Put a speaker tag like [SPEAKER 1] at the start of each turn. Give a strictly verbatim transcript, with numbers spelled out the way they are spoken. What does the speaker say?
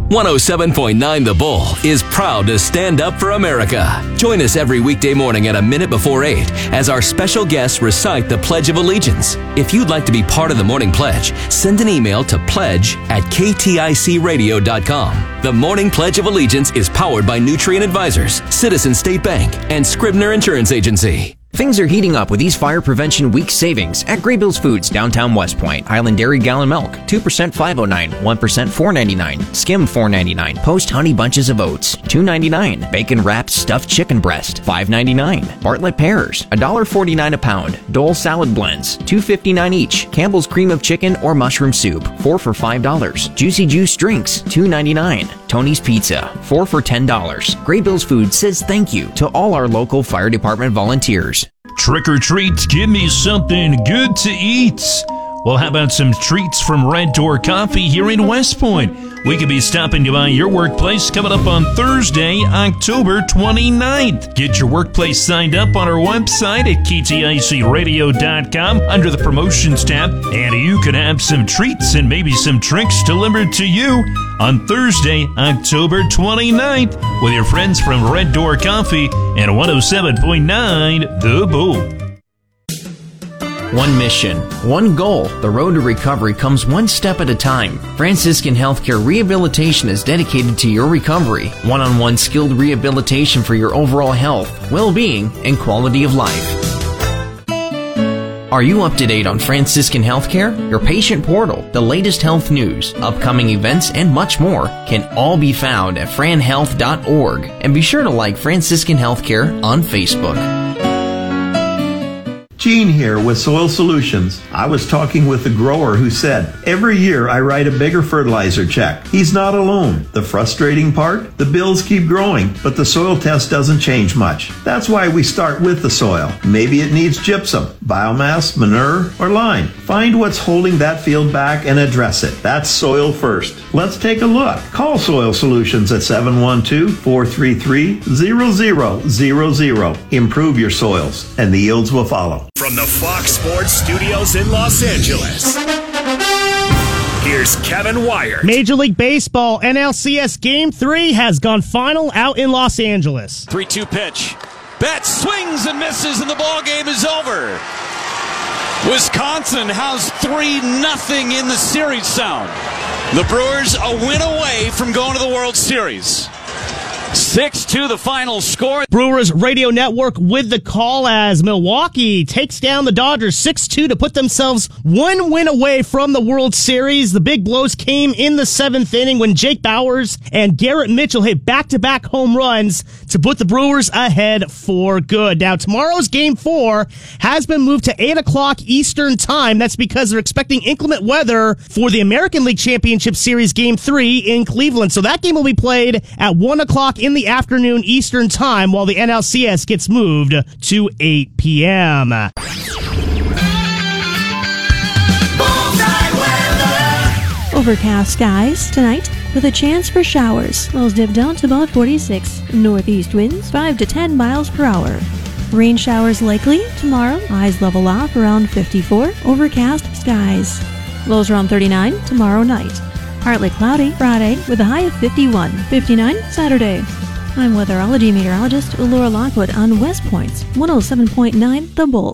[SPEAKER 1] one oh seven point nine The Bull is proud to stand up for America. Join us every weekday morning at a minute before eight as our special guests recite the Pledge of Allegiance. If you'd like to be part of the Morning Pledge, send an email to pledge at k t i c radio dot com. The Morning Pledge of Allegiance is powered by Nutrient Advisors, Citizen State Bank, and Scribner Insurance Agency.
[SPEAKER 2] Things are heating up with these Fire Prevention Week savings at Graybills Foods, downtown West Point. Highland Dairy gallon milk, two percent five oh nine, one percent four ninety-nine, skim four ninety-nine, Post Honey Bunches of Oats, two ninety-nine, Bacon Wrapped Stuffed Chicken Breast, five ninety-nine, Bartlett Pears, one forty-nine a pound, Dole Salad Blends, two fifty-nine each, Campbell's Cream of Chicken or Mushroom Soup, four for five dollars, Juicy Juice Drinks, two ninety-nine, Tony's Pizza, four for ten dollars. Graybills Foods says thank you to all our local fire department volunteers.
[SPEAKER 3] Trick or treat, give me something good to eat. Well, how about some treats from Red Door Coffee here in West Point? We could be stopping by your workplace coming up on Thursday, October twenty-ninth. Get your workplace signed up on our website at k t i c radio dot com under the promotions tab, and you could have some treats and maybe some tricks delivered to you on Thursday, October twenty-ninth with your friends from Red Door Coffee and one oh seven point nine The Bull.
[SPEAKER 2] One mission, one goal. The road to recovery comes one step at a time. Franciscan Healthcare Rehabilitation is dedicated to your recovery. One-on-one skilled rehabilitation for your overall health, well-being, and quality of life. Are you up to date on Franciscan Healthcare? Your patient portal, the latest health news, upcoming events, and much more can all be found at fran health dot org. And be sure to like Franciscan Healthcare on Facebook.
[SPEAKER 4] Gene here with Soil Solutions. I was talking with a grower who said, every year I write a bigger fertilizer check. He's not alone. The frustrating part? The bills keep growing, but the soil test doesn't change much. That's why we start with the soil. Maybe it needs gypsum, biomass, manure, or lime. Find what's holding that field back and address it. That's soil first. Let's take a look. Call Soil Solutions at seven one two, four three three, zero zero zero zero. Improve your soils, and the yields will follow.
[SPEAKER 5] From the Fox Sports Studios in Los Angeles, here's Kevin Wyatt.
[SPEAKER 6] Major League Baseball N L C S Game three has gone final out in Los Angeles.
[SPEAKER 7] three two pitch. Betts swings and misses, and the ball game is over. Wisconsin has three nothing in the series sound. The Brewers a win away from going to the World Series. six two the final score.
[SPEAKER 6] Brewers Radio Network with the call as Milwaukee takes down the Dodgers six two to put themselves one win away from the World Series. The big blows came in the seventh inning when Jake Bauers and Garrett Mitchell hit back-to-back home runs to put the Brewers ahead for good. Now, tomorrow's Game four has been moved to eight o'clock Eastern Time. That's because they're expecting inclement weather for the American League Championship Series Game three in Cleveland. So that game will be played at one o'clock in the afternoon Eastern Time, while the N L C S gets moved to eight p.m.
[SPEAKER 8] Overcast skies tonight with a chance for showers. Lows dip down to about forty-six. Northeast winds five to ten miles per hour. Rain showers likely tomorrow. Highs level off around fifty-four. Overcast skies. Lows around thirty-nine tomorrow night. Partly cloudy Friday with a high of fifty-one. fifty-nine Saturday. I'm weatherology meteorologist Laura Lockwood on West Point's one oh seven point nine The Bull.